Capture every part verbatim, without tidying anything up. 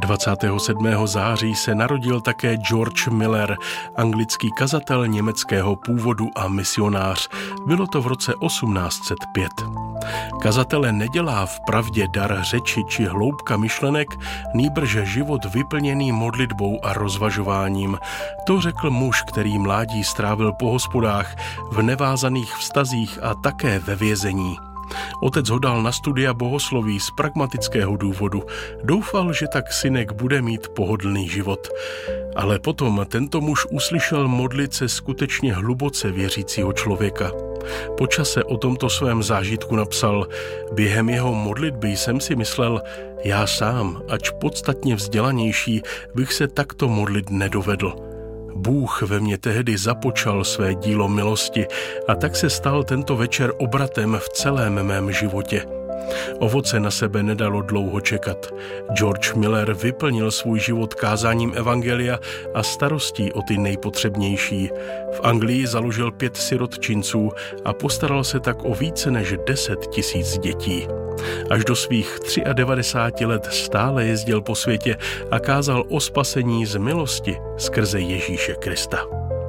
dvacátého sedmého září se narodil také George Miller, anglický kazatel německého původu a misionář. Bylo to v roce osmnáct set pět. Kazatele nedělá vpravdě dar řeči či hloubka myšlenek, nýbrž život vyplněný modlitbou a rozvažováním. To řekl muž, který mládí strávil po hospodách, v nevázaných vztazích a také ve vězení. Otec ho dal na studia bohosloví z pragmatického důvodu. Doufal, že tak synek bude mít pohodlný život. Ale potom tento muž uslyšel modlit se skutečně hluboce věřícího člověka. Po čase o tomto svém zážitku napsal: během jeho modlitby jsem si myslel, já sám, ač podstatně vzdělanější, bych se takto modlit nedovedl. Bůh ve mně tehdy započal své dílo milosti a tak se stal tento večer obratem v celém mém životě. Ovoce na sebe nedalo dlouho čekat. George Miller vyplnil svůj život kázáním evangelia a starostí o ty nejpotřebnější. V Anglii založil pět sirotčinců a postaral se tak o více než deset tisíc dětí. Až do svých devadesát tři let stále jezdil po světě a kázal o spasení z milosti skrze Ježíše Krista.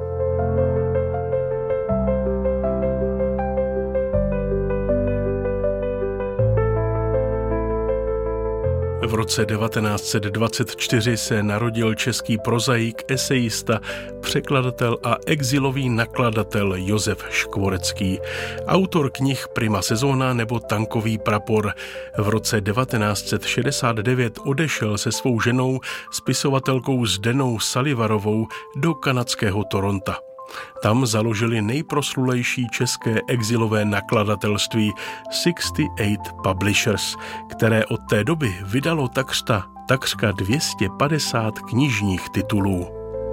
V roce devatenáct set dvacet čtyři se narodil český prozaik, esejista, překladatel a exilový nakladatel Josef Škvorecký, autor knih Prima sezóna nebo Tankový prapor. V roce devatenáct set šedesát devět odešel se svou ženou, spisovatelkou Zdenou Salivarovou, do kanadského Toronta. Tam založili nejproslulejší české exilové nakladatelství šedesát osm Publishers, které od té doby vydalo takřka, takřka dvě stě padesát knižních titulů.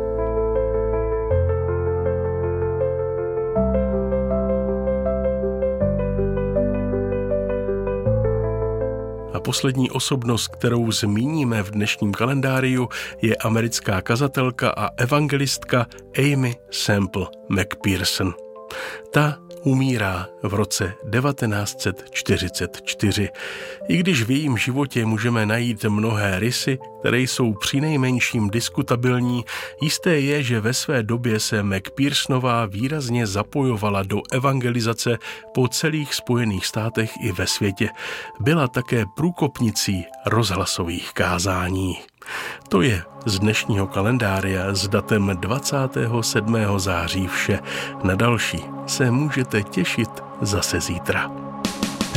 A poslední osobnost, kterou zmíníme v dnešním kalendáriu, je americká kazatelka a evangelistka Aimee Semple McPherson. Ta umírá v roce devatenáct set čtyřicet čtyři. I když v jejím životě můžeme najít mnohé rysy, které jsou přinejmenším diskutabilní, jisté je, že ve své době se McPhersonová výrazně zapojovala do evangelizace po celých Spojených státech i ve světě. Byla také průkopnicí rozhlasových kázání. To je z dnešního kalendária s datem dvacátého sedmého září vše. Na další se můžete těšit zase zítra.